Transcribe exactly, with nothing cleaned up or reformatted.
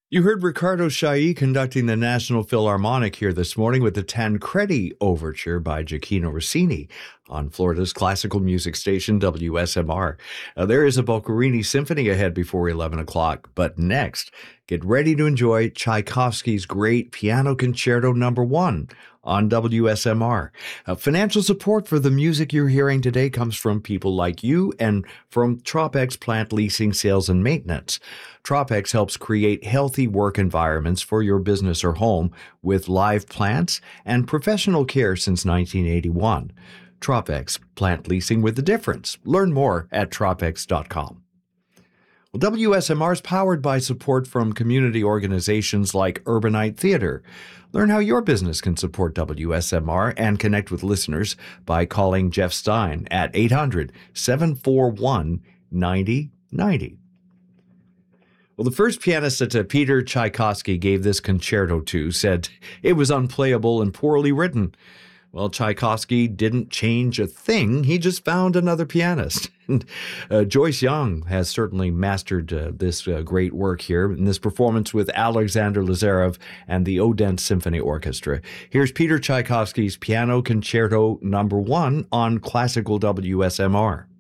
You heard Ricardo Chailly conducting the National Philharmonic here this morning with the Tancredi Overture by Gioachino Rossini on Florida's classical music station, W S M R. Now, there is a Boccherini Symphony ahead before eleven o'clock, but next, get ready to enjoy Tchaikovsky's great Piano Concerto Number One on W S M R. Uh, financial support for the music you're hearing today comes from people like you and from Tropex Plant Leasing, Sales, and Maintenance. Tropex helps create healthy work environments for your business or home with live plants and professional care since nineteen eighty-one. Tropex, plant leasing with the difference. Learn more at tropex dot com. Well, W S M R is powered by support from community organizations like Urbanite Theater. Learn how your business can support W S M R and connect with listeners by calling Jeff Stein at eight hundred, seven four one, nine zero nine zero. Well, the first pianist that uh, Peter Tchaikovsky gave this concerto to said it was unplayable and poorly written. Well, Tchaikovsky didn't change a thing. He just found another pianist. And, uh, Joyce Young has certainly mastered uh, this uh, great work here in this performance with Alexander Lazarev and the Odense Symphony Orchestra. Here's Peter Tchaikovsky's Piano Concerto Number One on Classical W S M R.